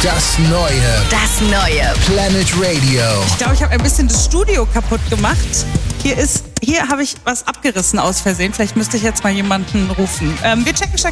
Das neue Planet Radio. Ich glaube, ich habe ein bisschen das Studio kaputt gemacht. Hier habe ich was abgerissen aus Versehen. Vielleicht müsste ich jetzt mal jemanden rufen. Wir checken